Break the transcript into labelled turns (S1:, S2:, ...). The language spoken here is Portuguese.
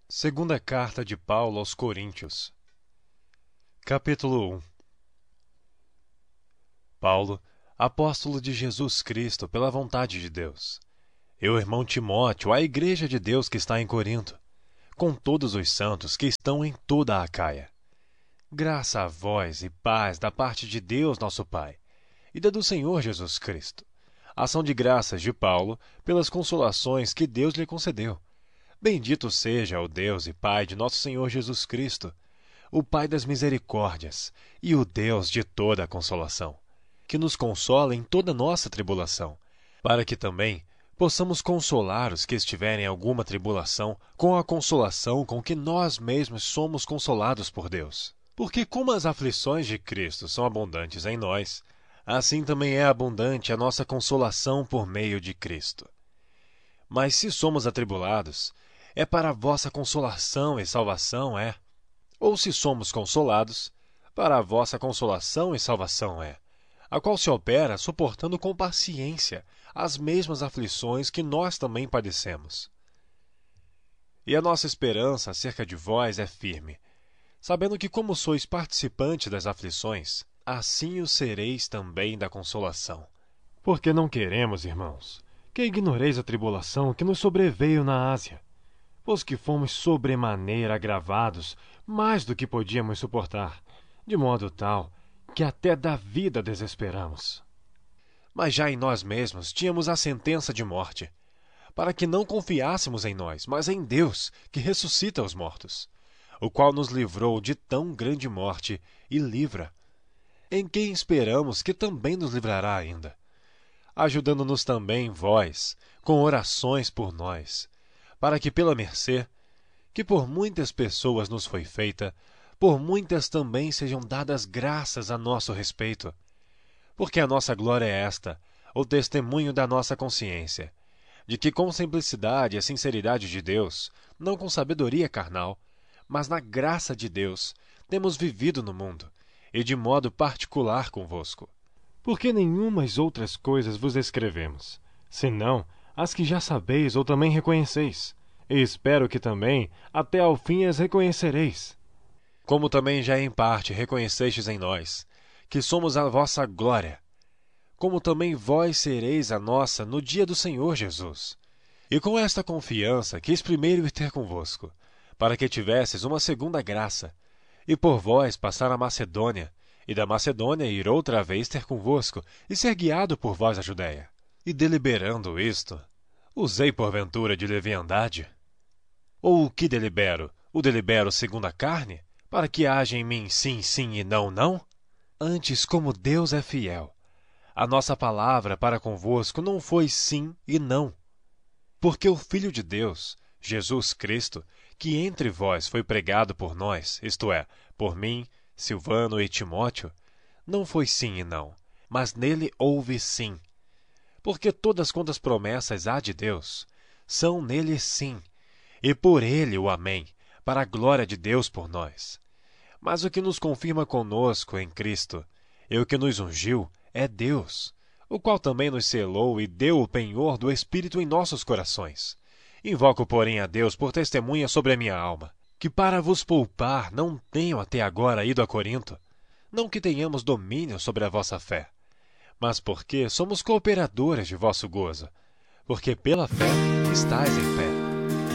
S1: Segunda Carta de Paulo aos Coríntios. Capítulo 1. Paulo, apóstolo de Jesus Cristo pela vontade de Deus. Eu, irmão Timóteo, à igreja de Deus que está em Corinto, com todos os santos que estão em toda a Acaia. Graça a vós e paz da parte de Deus nosso Pai, e da do Senhor Jesus Cristo. Ação de graças de Paulo pelas consolações que Deus lhe concedeu. Bendito seja o Deus e Pai de nosso Senhor Jesus Cristo, o Pai das misericórdias e o Deus de toda a consolação, que nos consola em toda nossa tribulação, para que também possamos consolar os que estiverem em alguma tribulação com a consolação com que nós mesmos somos consolados por Deus. Porque como as aflições de Cristo são abundantes em nós, assim também é abundante a nossa consolação por meio de Cristo. Mas se somos atribulados, é para a vossa consolação e salvação é. Ou se somos consolados, para a vossa consolação e salvação é, a qual se opera suportando com paciência as mesmas aflições que nós também padecemos. E a nossa esperança acerca de vós é firme, sabendo que como sois participantes das aflições, assim o sereis também da consolação. Porque não queremos, irmãos, que ignoreis a tribulação que nos sobreveio na Ásia, pois que fomos sobremaneira agravados mais do que podíamos suportar, de modo tal que até da vida desesperamos. Mas já em nós mesmos tínhamos a sentença de morte, para que não confiássemos em nós, mas em Deus, que ressuscita os mortos, o qual nos livrou de tão grande morte e livra, em quem esperamos que também nos livrará ainda, ajudando-nos também vós, com orações por nós, para que pela mercê, que por muitas pessoas nos foi feita, por muitas também sejam dadas graças a nosso respeito. Porque a nossa glória é esta, o testemunho da nossa consciência, de que com simplicidade e a sinceridade de Deus, não com sabedoria carnal, mas na graça de Deus, temos vivido no mundo, e de modo particular convosco. Porque nenhumas outras coisas vos escrevemos, senão as que já sabeis ou também reconheceis, e espero que também até ao fim as reconhecereis. Como também já em parte reconhecestes em nós, que somos a vossa glória, como também vós sereis a nossa no dia do Senhor Jesus. E com esta confiança quis primeiro ir ter convosco, para que tivesses uma segunda graça, e por vós passar a Macedônia, e da Macedônia ir outra vez ter convosco, e ser guiado por vós a Judéia. E deliberando isto, usei porventura de leviandade? Ou o que delibero? O delibero segundo a carne? Para que haja em mim sim, sim e não, não? Antes, como Deus é fiel, a nossa palavra para convosco não foi sim e não. Porque o Filho de Deus, Jesus Cristo, que entre vós foi pregado por nós, isto é, por mim, Silvano e Timóteo, não foi sim e não, mas nele houve sim. Porque todas quantas promessas há de Deus, são nele sim, e por ele o amém, para a glória de Deus por nós. Mas o que nos confirma conosco em Cristo, e o que nos ungiu, é Deus, o qual também nos selou e deu o penhor do Espírito em nossos corações. Invoco, porém, a Deus por testemunha sobre a minha alma, que para vos poupar não tenho até agora ido a Corinto, não que tenhamos domínio sobre a vossa fé, mas porque somos cooperadores de vosso gozo, porque pela fé estáis em pé.